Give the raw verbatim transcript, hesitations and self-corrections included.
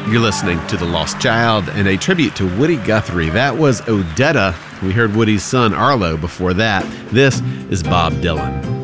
You're listening to The Lost Child and a tribute to Woody Guthrie. That was Odetta. We heard Woody's son Arlo before that. This is Bob Dylan.